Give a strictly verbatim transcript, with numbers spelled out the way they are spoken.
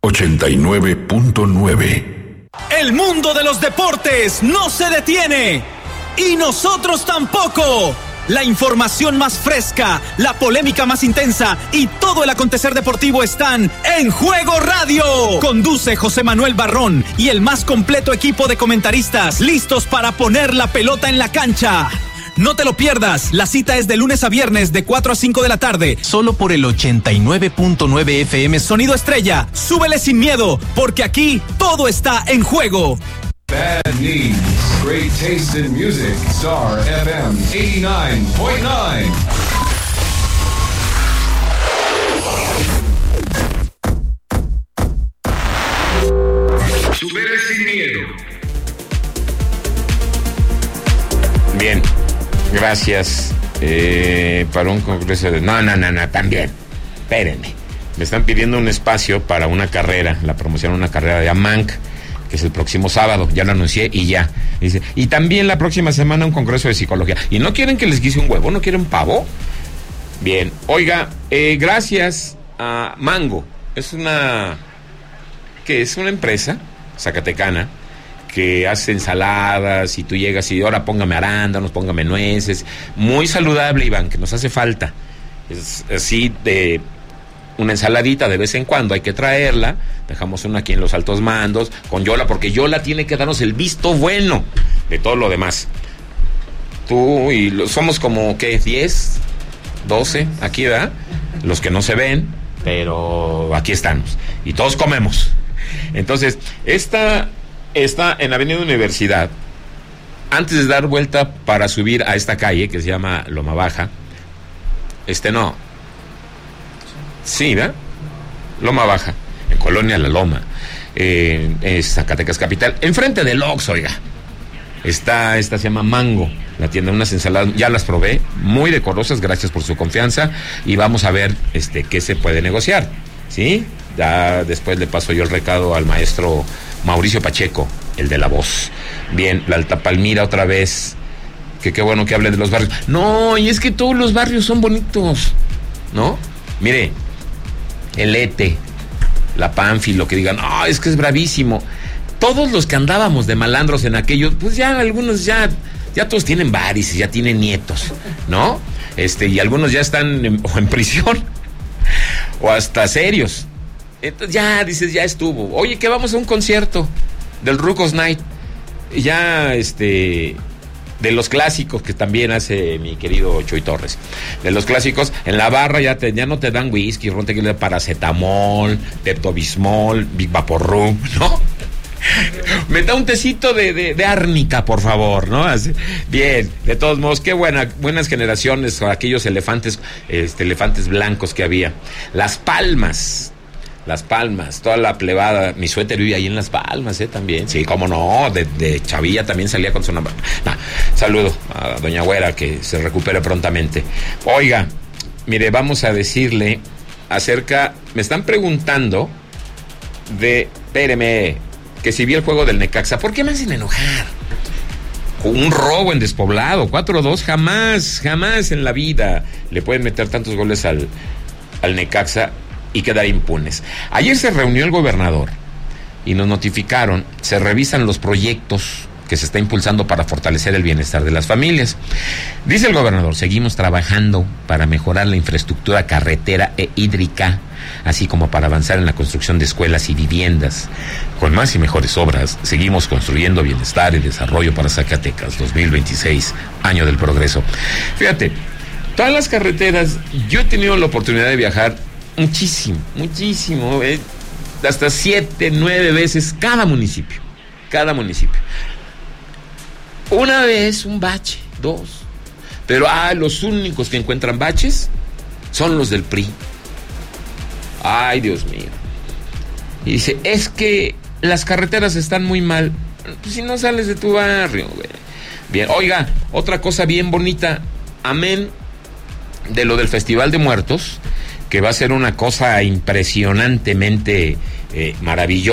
ochenta y nueve punto nueve. El mundo de los deportes no se detiene. Y nosotros tampoco. La información más fresca, la polémica más intensa y todo el acontecer deportivo están en Juego Radio. Conduce José Manuel Barrón y el más completo equipo de comentaristas listos para poner la pelota en la cancha. No te lo pierdas, la cita es de lunes a viernes de cuatro a cinco de la tarde, solo por el ochenta y nueve punto nueve F M Sonido Estrella. Súbele sin miedo, porque aquí todo está en juego. Bad News. Great taste in music. Star F M eighty-nine point nine. Supere sin miedo. Bien, gracias. Eh, para un congreso de... No, no, no, no, también. Espérenme. Me están pidiendo un espacio para una carrera, la promoción de una carrera de AMANC, que es el próximo sábado, ya lo anuncié y ya. Dice, y también la próxima semana un congreso de psicología. ¿Y no quieren que les guise un huevo? ¿No quieren pavo? Bien, oiga, eh, gracias a Mango. Es una... ¿Qué es? Una empresa zacatecana que hace ensaladas y tú llegas y ahora póngame arándanos, póngame nueces. Muy saludable, Iván, que nos hace falta. Es así de... una ensaladita de vez en cuando, hay que traerla. Dejamos una aquí en los altos mandos con Yola, porque Yola tiene que darnos el visto bueno de todo lo demás. Tú y lo, somos como, ¿qué? diez, doce aquí, ¿verdad? Los que no se ven, pero aquí estamos. Y todos comemos. Entonces, esta está en Avenida Universidad. Antes de dar vuelta para subir a esta calle que se llama Loma Baja. Este no. Sí, ¿verdad? Loma Baja, en Colonia La Loma, eh, es Zacatecas Capital, enfrente del Oxxo, oiga. Está, esta se llama Mango, la tienda, unas ensaladas, ya las probé, muy decorosas, gracias por su confianza, y vamos a ver este qué se puede negociar, ¿sí? Ya después le paso yo el recado al maestro Mauricio Pacheco, el de la voz. Bien, la Alta Palmira otra vez, que qué bueno que hable de los barrios. No, y es que todos los barrios son bonitos, ¿no? Mire, el Ete, la Pánfilo, que digan, ah, oh, es que es bravísimo. Todos los que andábamos de malandros en aquellos, pues ya algunos ya, ya todos tienen varices, ya tienen nietos, ¿no? Este, y algunos ya están en, o en prisión, o hasta serios. Entonces ya dices, ya estuvo. Oye, que vamos a un concierto del Rucos Night. Y ya, este... de los clásicos que también hace mi querido Chuy Torres. De los clásicos, en la barra ya, te, ya no te dan whisky, ron, te quieren paracetamol, Pepto-Bismol, Big Vaporrum, ¿no? Me da un tecito de, de, de árnica, por favor, ¿no? Así, bien, de todos modos, qué buena, buenas generaciones, aquellos elefantes, este, elefantes blancos que había. Las Palmas. Las Palmas, toda la plebada. Mi suéter vive ahí en Las Palmas, ¿eh? También. Sí, cómo no, de, de Chavilla también salía con su nombre. Nah, saludo a doña Güera, que se recupere prontamente. Oiga, mire, vamos a decirle acerca... Me están preguntando de... Espéreme, que si vi el juego del Necaxa. ¿Por qué me hacen enojar? Un robo en Despoblado, cuatro dos, jamás, jamás en la vida le pueden meter tantos goles al, al Necaxa y quedar impunes. Ayer se reunió el gobernador y nos notificaron, se revisan los proyectos que se está impulsando para fortalecer el bienestar de las familias. Dice el gobernador, seguimos trabajando para mejorar la infraestructura carretera e hídrica, así como para avanzar en la construcción de escuelas y viviendas. Con más y mejores obras, seguimos construyendo bienestar y desarrollo para Zacatecas, dos mil veintiséis, año del progreso. Fíjate, todas las carreteras, yo he tenido la oportunidad de viajar muchísimo, muchísimo, eh, hasta siete, nueve veces cada municipio, cada municipio. Una vez un bache, dos, pero ah, los únicos que encuentran baches son los del P R I. Ay, Dios mío. Y dice, es que las carreteras están muy mal. Pues si no sales de tu barrio, güey. Bien, oiga, otra cosa bien bonita, amén de lo del Festival de Muertos, que va a ser una cosa impresionantemente eh, maravillosa.